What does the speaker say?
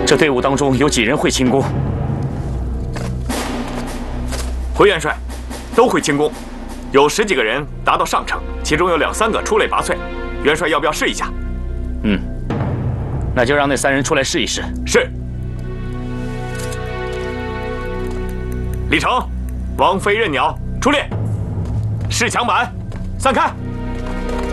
这队伍当中有几人会轻功？ 回元帅，都会轻功，有10几个人达到上乘，其中有2、3个出类拔萃。元帅要不要试一下？ 那就让那3人出来试一试。 是。李成、王妃任鸟出列，试墙板，散开。